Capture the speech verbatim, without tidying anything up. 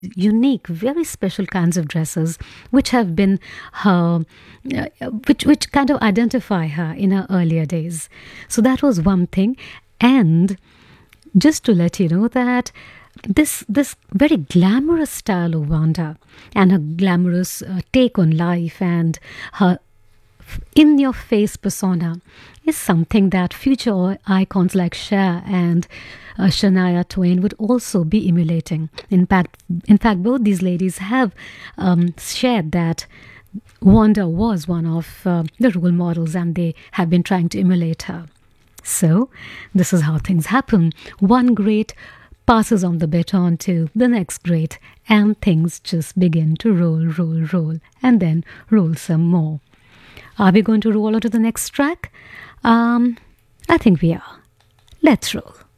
unique, very special kinds of dresses, which have been her, uh, which which kind of identify her in her earlier days. So that was one thing, and just to let you know that this this very glamorous style of Wanda and her glamorous uh, take on life and her in your face persona is something that future icons like Cher and uh, Shania Twain would also be emulating. In fact, in fact, both these ladies have um, shared that Wanda was one of uh, the role models and they have been trying to emulate her. So, this is how things happen. One great passes on the baton to the next great, and things just begin to roll, roll, roll, and then roll some more. Are we going to roll on to the next track? Um, I think we are. Let's roll.